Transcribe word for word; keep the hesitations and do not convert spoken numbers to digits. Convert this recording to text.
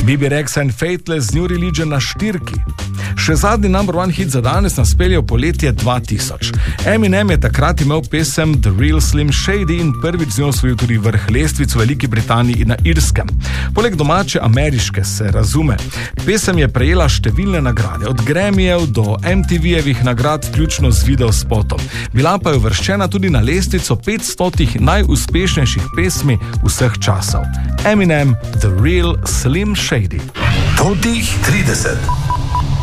B B Rexa and Faithless New Religion na štirki. Še zadnji number one hit za danes nas pelje v poletje dva tisoč. Eminem je takrat imel pesem The Real Slim Shady in prvič z njo osvojil tudi vrh lestvic v Veliki Britaniji in na Irskem. Poleg domače ameriške se razume. Pesem je prejela številne nagrade, od Grammyjev do M T V-jevih nagrad, vključno z videospotom. Bila pa je uvrščena tudi na lestvico petstotih najuspešnejših pesmi vseh časov. Eminem, The Real Slim Shady. Totih trideset.